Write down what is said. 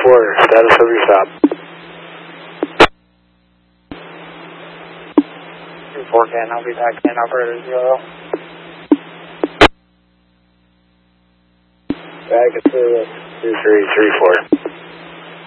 status of your stop. 24 can, I'll be back in, operator 0. Back at 2334.